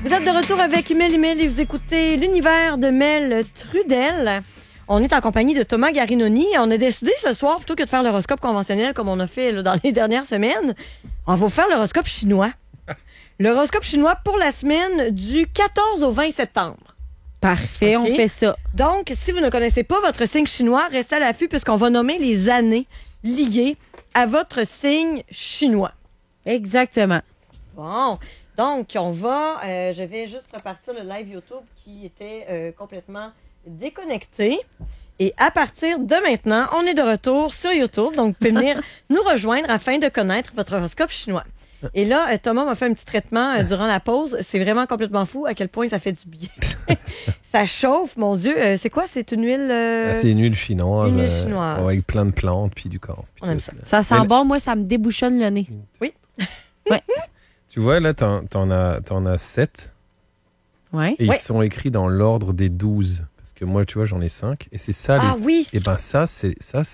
Vous êtes de retour avec Mel et Mel et vous écoutez l'univers de Mel Trudel. On est en compagnie de Thomas Garinoni. On a décidé ce soir, plutôt que de faire l'horoscope conventionnel comme on a fait là, dans les dernières semaines, on va faire l'horoscope chinois. L'horoscope chinois pour la semaine du 14 au 20 septembre. Parfait, Okay. on fait ça. Donc, si vous ne connaissez pas votre signe chinois, restez à l'affût puisqu'on va nommer les années liées à votre signe chinois. Exactement. Bon, donc on va... je vais juste repartir le live YouTube qui était complètement déconnecté. Et à partir de maintenant, on est de retour sur YouTube. Donc, vous pouvez venir nous rejoindre afin de connaître votre horoscope chinois. Et là, Thomas m'a fait un petit traitement durant la pause. C'est vraiment complètement fou à quel point ça fait du bien. Ça chauffe, mon Dieu. C'est quoi? C'est une huile... C'est une huile chinoise. Une huile chinoise. Avec plein de plantes, puis du corps. On aime ça. Ça sent bon, moi, ça me débouchonne le nez. Oui. Ouais. Tu vois, là, t'en as 7. Ouais. Et Ouais. ils sont écrits dans l'ordre des 12. Parce que moi, tu vois, j'en ai 5. Et c'est ça, Ah oui! et ben ça, c'est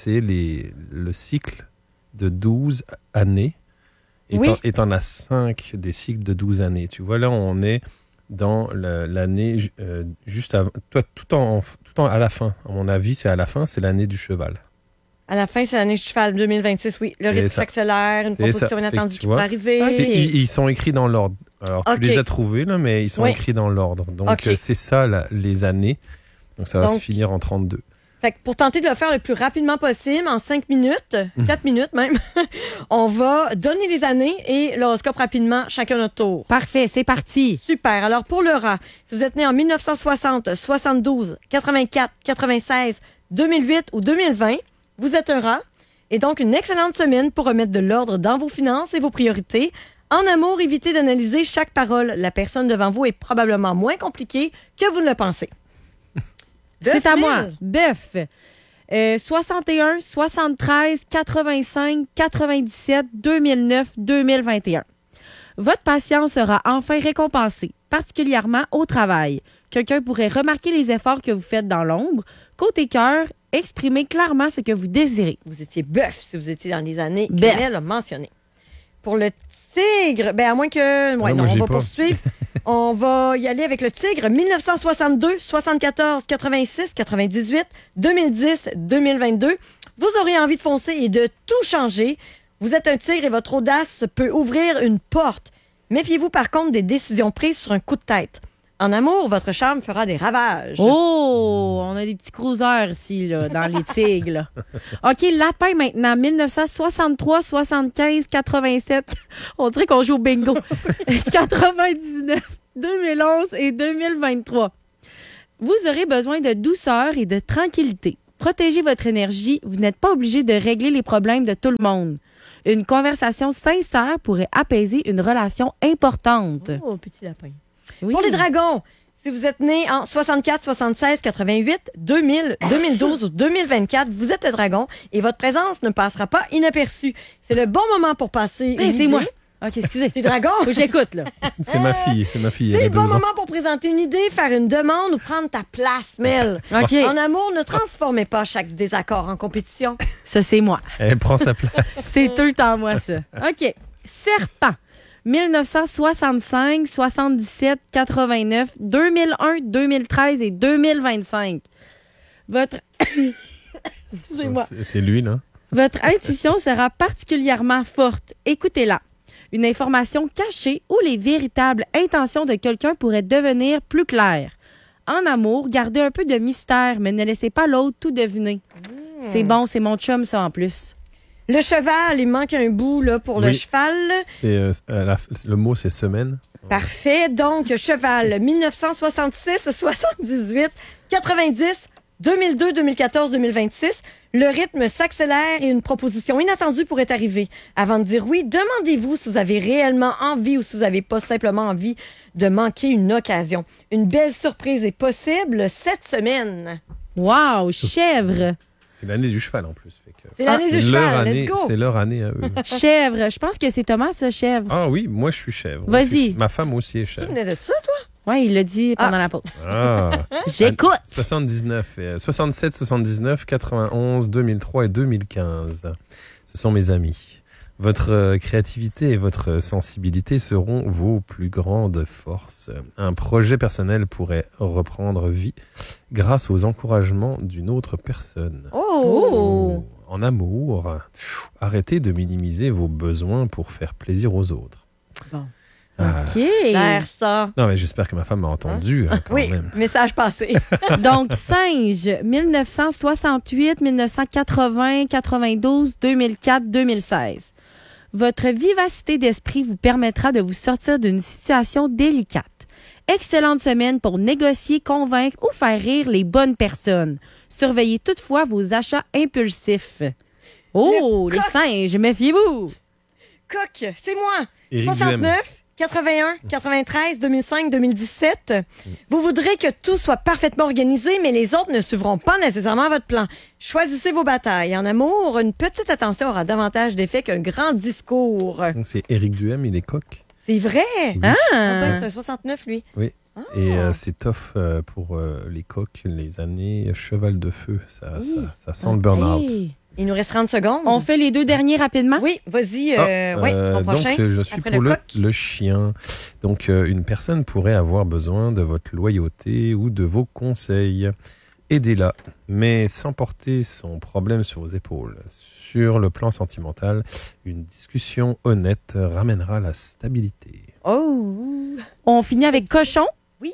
le cycle de 12 années. Oui. Et t'en as 5 des cycles de 12 années. Tu vois, là, on est dans l'année juste avant. Toi, à la fin. À mon avis, c'est à la fin, c'est l'année du cheval. À la fin, c'est l'année du cheval 2026, oui. Le rythme ça. s'accélère, une C'est proposition ça. inattendue Fait que tu qui vois, peut arriver. Ok. Ils sont écrits dans l'ordre. Alors, Ok. tu les as trouvés, là, mais ils sont Oui. écrits dans l'ordre. Donc, Ok. c'est ça, les années. Donc, ça va Donc- se finir en 32. Fait que pour tenter de le faire le plus rapidement possible, en 5 minutes, 4 minutes même, on va donner les années et l'horoscope rapidement, chacun notre tour. Parfait, c'est parti. Super. Alors, pour le rat, si vous êtes né en 1960, 72, 84, 96, 2008 ou 2020, vous êtes un rat. Et donc, une excellente semaine pour remettre de l'ordre dans vos finances et vos priorités. En amour, évitez d'analyser chaque parole. La personne devant vous est probablement moins compliquée que vous ne le pensez. C'est à moi. 2000. Bœuf. 61, 73, 85, 97, 2009, 2021. Votre patience sera enfin récompensée, particulièrement au travail. Quelqu'un pourrait remarquer les efforts que vous faites dans l'ombre. Côté cœur, exprimez clairement ce que vous désirez. Vous étiez bœuf si vous étiez dans les années Bœuf. qu'Amel a mentionnées. Pour le tigre, ben à moins que... Ouais, moi, non, on j'ai va pas. poursuivre. On va y aller avec le tigre. 1962, 74, 86, 98, 2010, 2022. Vous aurez envie de foncer et de tout changer. Vous êtes un tigre et votre audace peut ouvrir une porte. Méfiez-vous par contre des décisions prises sur un coup de tête. En amour, votre charme fera des ravages. Oh, on a des petits cruiseurs ici, là, dans les tigres. Là. OK, lapin maintenant. 1963, 75, 87. On dirait qu'on joue au bingo. 99, 2011 et 2023. Vous aurez besoin de douceur et de tranquillité. Protégez votre énergie. Vous n'êtes pas obligé de régler les problèmes de tout le monde. Une conversation sincère pourrait apaiser une relation importante. Oh, petit lapin. Oui. Pour les dragons, si vous êtes né en 64, 76, 88, 2000, 2012 ou 2024, vous êtes un dragon et votre présence ne passera pas inaperçue. C'est le bon moment pour passer une Hey, c'est idée. moi. OK, excusez. Les dragons, Faut que j'écoute, là. C'est ma fille. Elle c'est a le 2 bon ans. moment pour présenter une idée, faire une demande ou prendre ta place, Mel. OK, En amour, ne transformez pas chaque désaccord en compétition. ça, c'est moi. Elle prend sa place. C'est tout le temps moi, ça. OK. Serpent. 1965, 77, 89, 2001, 2013 et 2025. Votre... Excusez-moi. C'est lui, là. Votre intuition sera particulièrement forte. Écoutez-la. Une information cachée ou les véritables intentions de quelqu'un pourraient devenir plus claires. En amour, gardez un peu de mystère, mais ne laissez pas l'autre tout deviner. C'est bon, c'est mon chum, ça, en plus. Le cheval, il manque un bout là, pour le Oui. cheval. C'est, le mot, c'est semaine. Parfait. Donc, cheval, 1966, 78, 90, 2002, 2014, 2026. Le rythme s'accélère et une proposition inattendue pourrait arriver. Avant de dire oui, demandez-vous si vous avez réellement envie ou si vous n'avez pas simplement envie de manquer une occasion. Une belle surprise est possible cette semaine. Wow, chèvre. C'est l'année du cheval, en plus. Fait que- C'est l'année du leur cheval. année, Let's go. c'est leur année à eux. Chèvre. Je pense que c'est Thomas, ça, chèvre. Ah oui, moi, je suis chèvre. Vas-y. Ma femme aussi est Tu chèvre. venais de ça, toi? Oui, il l'a dit pendant la pause. Ah. J'écoute. 79, 67, 79, 91, 2003 et 2015. Ce sont mes amis. Votre créativité et votre sensibilité seront vos plus grandes forces. Un projet personnel pourrait reprendre vie grâce aux encouragements d'une autre personne. Oh! En amour, arrêtez de minimiser vos besoins pour faire plaisir aux autres. Bon. Ah. OK. Claire, ça. Non, mais j'espère que ma femme m'a entendu. Quand Oui, même. message passé. Donc, singe, 1968, 1980, 92, 2004, 2016. Votre vivacité d'esprit vous permettra de vous sortir d'une situation délicate. Excellente semaine pour négocier, convaincre ou faire rire les bonnes personnes. Surveillez toutefois vos achats impulsifs. Oh, les singes, méfiez-vous! Coq, c'est moi. Éric 69, 81, 93, 2005, 2017. Vous voudrez que tout soit parfaitement organisé, mais les autres ne suivront pas nécessairement votre plan. Choisissez vos batailles. En amour, une petite attention aura davantage d'effet qu'un grand discours. Donc, c'est Éric Duhem, il est coq. C'est vrai? Oui. Ah Ah! ben, c'est un 69, lui. Oui. Et c'est tough pour les coqs, les années cheval de feu. Ça sent le burn-out. Hey. Il nous reste 30 secondes. On fait les 2 derniers rapidement? Oui, vas-y. Ton prochain. Donc, je suis après pour le coq. le chien. Donc, une personne pourrait avoir besoin de votre loyauté ou de vos conseils. Aidez-la, mais sans porter son problème sur vos épaules. Sur le plan sentimental, une discussion honnête ramènera la stabilité. Oh! On finit avec cochon. Oui.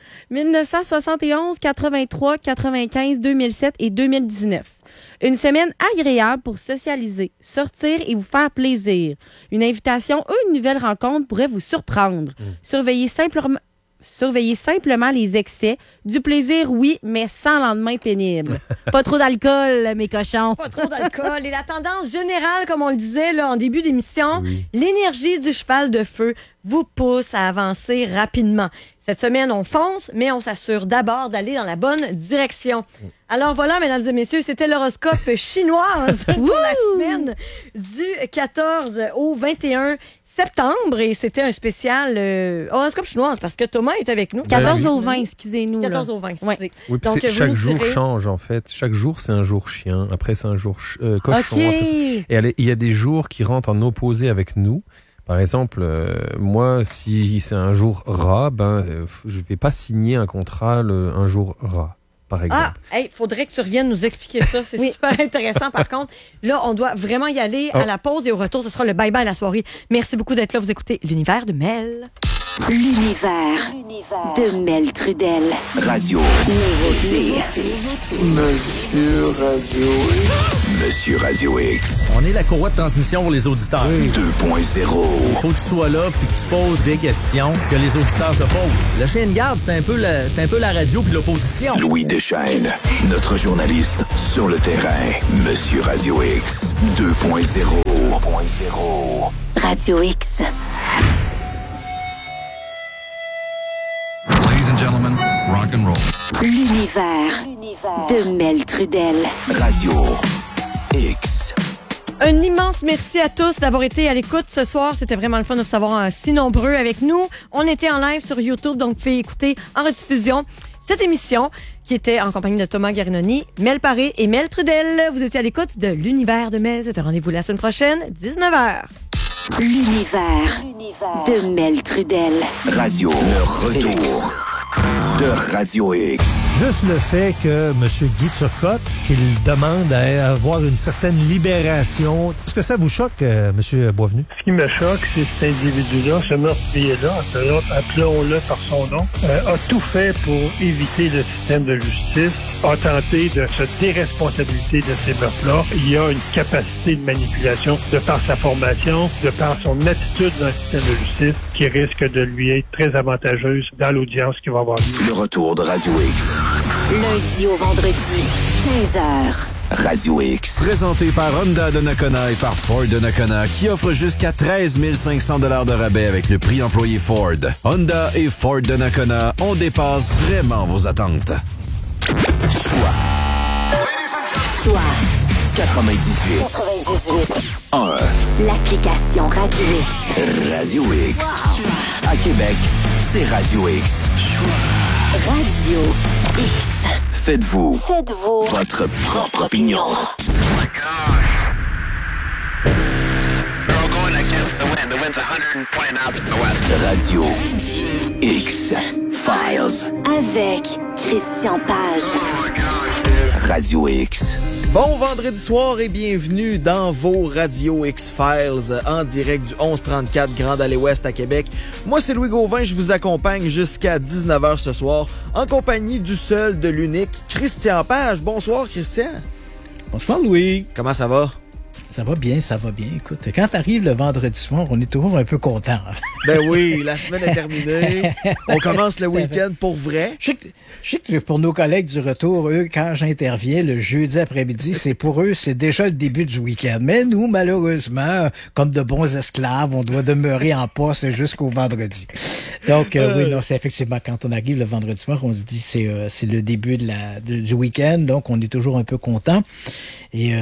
1971, 83, 95, 2007 et 2019. Une semaine agréable pour socialiser, sortir et vous faire plaisir. Une invitation ou une nouvelle rencontre pourrait vous surprendre. Surveillez simplement les excès. Du plaisir, oui, mais sans lendemain pénible. Pas trop d'alcool, mes cochons. Pas trop d'alcool. Et la tendance générale, comme on le disait là, en début d'émission, Oui. l'énergie du cheval de feu vous pousse à avancer rapidement. Cette semaine, on fonce, mais on s'assure d'abord d'aller dans la bonne direction. Alors voilà, mesdames et messieurs, c'était l'horoscope chinoise pour la semaine du 14 au 21 septembre. Et c'était un spécial horoscope chinoise parce que Thomas est avec nous. 14 oui. au 20, excusez-nous. là. 14 au 20, excusez. Ouais. Oui, puis Donc, vous chaque nous jour direz- change en fait. Chaque jour, c'est un jour chien. Après, c'est un jour cochon. OK. Après, et il y a des jours qui rentrent en opposé avec nous. Par exemple, moi, si c'est un jour rat, je vais pas signer un contrat un jour rat, par exemple. Ah, hey, faudrait que tu reviennes nous expliquer ça. C'est super intéressant. Par contre, là, on doit vraiment y aller à la pause et au retour, ce sera le bye-bye à la soirée. Merci beaucoup d'être là. Vous écoutez l'univers de Mel. L'univers de Mel Trudel. Radio. Nouveauté. Monsieur Radio X. On est la courroie de transmission pour les auditeurs. 2.0. Faut que tu sois là puis que tu poses des questions que les auditeurs se posent. Le chien de garde, c'est un peu la radio puis l'opposition. Louis Deschaînes, notre journaliste sur le terrain. Monsieur Radio X 2.0. Radio X. Ladies and gentlemen, rock and roll. L'univers de Mel Trudel. Radio X. Un immense merci à tous d'avoir été à l'écoute ce soir. C'était vraiment le fun de vous savoir si nombreux avec nous. On était en live sur YouTube, donc vous pouvez écouter en rediffusion cette émission qui était en compagnie de Thomas Guarinoni, Mel Paré et Mel Trudel. Vous étiez à l'écoute de l'univers de Mel. C'est un rendez-vous la semaine prochaine, 19h. L'univers de Mel Trudel. Radio. Le retour de Radio X. Juste le fait que M. Guy Turcotte, qu'il demande à avoir une certaine libération, est-ce que ça vous choque, M. Boisvenu? Ce qui me choque, c'est cet individu-là, ce meurtrier-là, appelons-le par son nom, a tout fait pour éviter le système de justice, a tenté de se déresponsabiliser de ces meurtres-là. Il a une capacité de manipulation de par sa formation, de par son attitude dans le système de justice, qui risque de lui être très avantageuse dans l'audience qui va avoir lieu. Le retour de Radio X. Lundi au vendredi, 15h. Radio X. Présenté par Honda de Nakona et par Ford de Nakona, qui offre jusqu'à 13 500 $ de rabais avec le prix employé Ford. Honda et Ford de Nakona, on dépasse vraiment vos attentes. Choix 98. 1. L'application Radio X. Radio X. À Québec, c'est Radio X. Radio X. Faites-vous Faites-vous votre propre opinion. Radio X Files. Avec Christian Page. Radio X. Bon vendredi soir et bienvenue dans vos Radio X-Files en direct du 1134 Grande Allée Ouest à Québec. Moi, c'est Louis Gauvin, je vous accompagne jusqu'à 19h ce soir en compagnie du seul, de l'unique, Christian Page. Bonsoir, Christian. Bonsoir, Louis. Comment ça va? Ça va bien, ça va bien. Écoute, quand t'arrives le vendredi soir, on est toujours un peu content. Ben oui, la semaine est terminée. On commence le week-end pour vrai. Je sais que pour nos collègues du retour, eux, quand j'interviens le jeudi après-midi, pour eux, c'est déjà le début du week-end. Mais nous, malheureusement, comme de bons esclaves, on doit demeurer en poste jusqu'au vendredi. Donc, oui, non, c'est effectivement, quand on arrive le vendredi soir, on se dit c'est le début du week-end, donc on est toujours un peu content. Et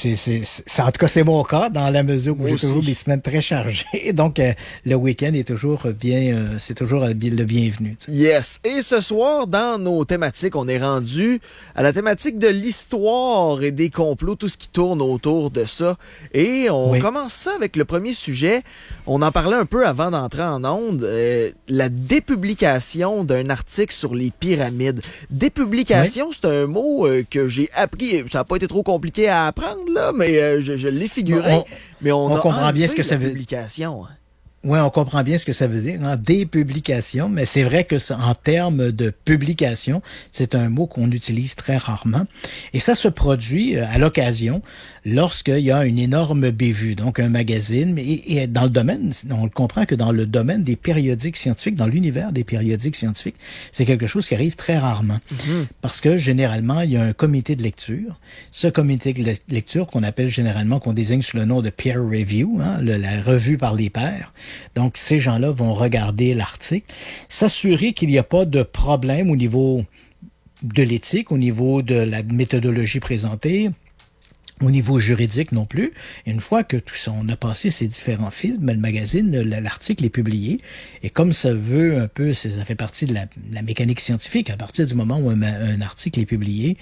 en tout cas, c'est mon cas, dans la mesure où j'ai toujours des semaines très chargées. Donc, le week-end est toujours c'est toujours le bienvenu. T'sais. Yes. Et ce soir, dans nos thématiques, on est rendu à la thématique de l'histoire et des complots, tout ce qui tourne autour de ça. Et on commence ça avec le premier sujet. On en parlait un peu avant d'entrer en onde. La dépublication d'un article sur les pyramides. Dépublication, c'est un mot que j'ai appris. Ça n'a pas été trop compliqué à apprendre, là, mais je l'ai figuré. On comprend bien ce que ça veut dire. Oui, on comprend bien ce que ça veut dire, hein, dépublication, mais c'est vrai que en termes de publication, c'est un mot qu'on utilise très rarement. Et ça se produit à l'occasion lorsqu'il y a une énorme bévue, donc un magazine. Et dans le domaine, on le comprend que dans le domaine des périodiques scientifiques, dans l'univers des périodiques scientifiques, c'est quelque chose qui arrive très rarement. Mm-hmm. Parce que généralement, il y a un comité de lecture. Ce comité de lecture qu'on appelle généralement, qu'on désigne sous le nom de peer review, hein, la revue par les pairs. Donc, ces gens-là vont regarder l'article, s'assurer qu'il n'y a pas de problème au niveau de l'éthique, au niveau de la méthodologie présentée, au niveau juridique non plus. Et une fois que tout ça, on a passé ces différents films, le magazine, l'article est publié. Et comme ça veut un peu, ça fait partie de la mécanique scientifique, à partir du moment où un article est publié,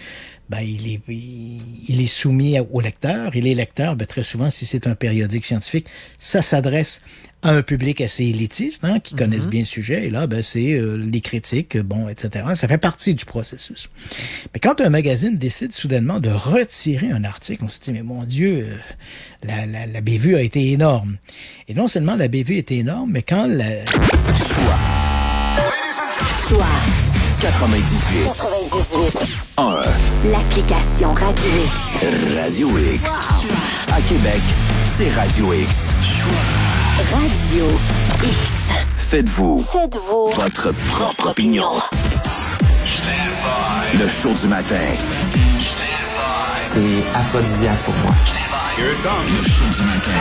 il est soumis au lecteur. Et les lecteurs, très souvent, si c'est un périodique scientifique, ça s'adresse à un public assez élitiste, hein, qui connaissent bien le sujet. Et là, c'est les critiques, etc. Ça fait partie du processus. Mais quand un magazine décide soudainement de retirer un article, on se dit, mais mon Dieu, la bévue a été énorme. Et non seulement la bévue était énorme, mais quand Choix 98 1. L'application Radio X. Radio X. Wow. À Québec, c'est Radio X. Radio X. Faites-vous votre propre opinion. Le show du matin. C'est aphrodisiaque pour moi. Le show du matin.